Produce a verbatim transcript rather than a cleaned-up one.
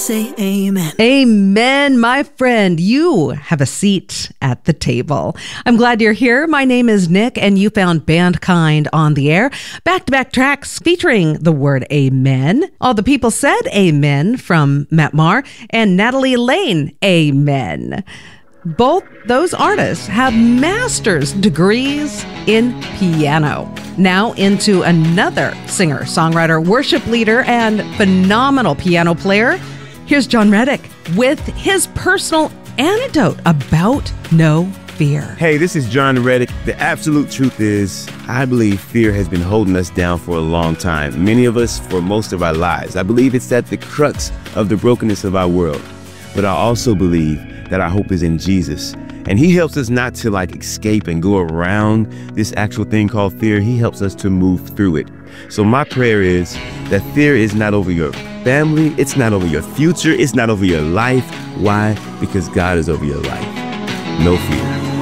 say amen. Amen, my friend. You have a seat at the table. I'm glad you're here. My name is Nick, and you found Bandkind on the air. Back-to-back tracks featuring the word amen. All the people said amen from Matt Maher and Natalie Lane, amen. Both those artists have master's degrees in piano. Now into another singer, songwriter, worship leader, and phenomenal piano player. Here's Jon Reddick with his personal anecdote about no fear. Hey, this is Jon Reddick. The absolute truth is, I believe fear has been holding us down for a long time. Many of us for most of our lives. I believe it's at the crux of the brokenness of our world. But I also believe that our hope is in Jesus. And he helps us not to like escape and go around this actual thing called fear. He helps us to move through it. So my prayer is that fear is not over your family. It's not over your future. It's not over your life. Why? Because God is over your life. No fear.